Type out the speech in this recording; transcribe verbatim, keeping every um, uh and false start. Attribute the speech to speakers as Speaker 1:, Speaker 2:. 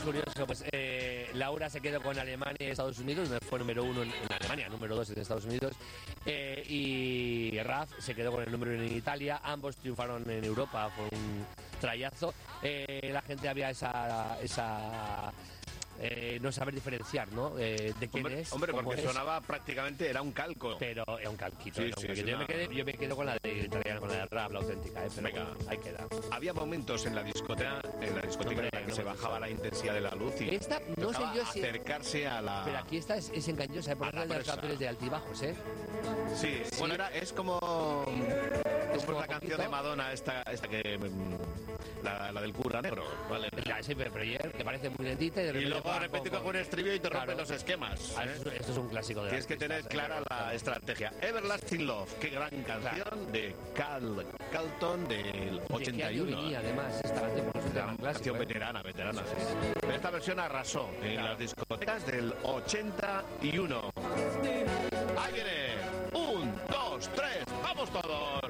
Speaker 1: curioso, pues eh, Laura se quedó con Alemania y Estados Unidos, fue número uno en, en Alemania, número dos en Estados Unidos, eh, y Raf se quedó con el número uno en Italia, ambos triunfaron en Europa, fue un trayazo. Eh, la gente había esa... esa Eh, no saber diferenciar, ¿no? Eh, de quién
Speaker 2: hombre,
Speaker 1: es.
Speaker 2: Hombre, porque
Speaker 1: es.
Speaker 2: sonaba prácticamente, era un calco.
Speaker 1: Pero era un calquito.
Speaker 2: Sí,
Speaker 1: era un
Speaker 2: sí,
Speaker 1: calquito.
Speaker 2: sí,
Speaker 1: yo,
Speaker 2: no.
Speaker 1: me quedé, yo me quedo con la de italiana, con la de rap, la auténtica, ¿eh? Pero
Speaker 2: Venga,
Speaker 1: bueno, ahí queda.
Speaker 2: Había momentos en la discoteca, en la discoteca
Speaker 1: Hombre,
Speaker 2: en la que
Speaker 1: no
Speaker 2: se
Speaker 1: me
Speaker 2: bajaba
Speaker 1: gusta.
Speaker 2: la intensidad de la luz y
Speaker 1: Esta, no sé yo si...
Speaker 2: acercarse a la...
Speaker 1: Pero aquí esta es, es engañosa, ¿eh? Por
Speaker 2: A
Speaker 1: ejemplo,
Speaker 2: la
Speaker 1: de los
Speaker 2: presa.
Speaker 1: canciones de altibajos, ¿eh?
Speaker 2: Sí,
Speaker 1: Sí.
Speaker 2: bueno, era, es como... Es
Speaker 1: como
Speaker 2: como la canción
Speaker 1: poquito.
Speaker 2: de Madonna, esta, esta que... mm, La, la del cura negro, ¿vale?
Speaker 1: Ya, sí, pero ayer, que parece muy lentita y de
Speaker 2: Y
Speaker 1: repente...
Speaker 2: luego de repente coge un estribillo y te
Speaker 1: Claro.
Speaker 2: rompe los esquemas.
Speaker 1: Ah,
Speaker 2: ¿eh?
Speaker 1: esto, esto es un clásico de
Speaker 2: Tienes
Speaker 1: las
Speaker 2: que tener
Speaker 1: pistas,
Speaker 2: clara
Speaker 1: ¿eh?
Speaker 2: la estrategia. Everlasting Love, qué gran canción de Cal Calton del ochenta y uno.
Speaker 1: ¿De qué año venía, además, esta canción? Porque es un tema
Speaker 2: Una
Speaker 1: clásico,
Speaker 2: canción
Speaker 1: ¿eh?
Speaker 2: veterana, veterana. Sí. Pero esta versión arrasó en
Speaker 1: Claro.
Speaker 2: las discotecas del ochenta y uno. ¡Ahí viene! Un, dos, tres, ¡vamos todos!